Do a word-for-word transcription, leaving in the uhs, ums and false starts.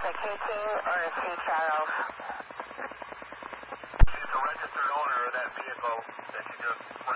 a K K or a C Charles? She's the registered owner of that vehicle that you just